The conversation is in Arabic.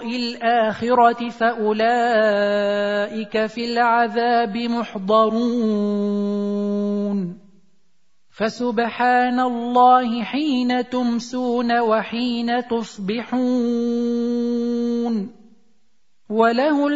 الْآخِرَةِ فَأُولَئِكَ فِي الْعَذَابِ مُحْضَرُونَ فَسُبْحَانَ اللَّهِ حِينَ تُمْسُونَ وَحِينَ تُصْبِحُونَ وَلَهُ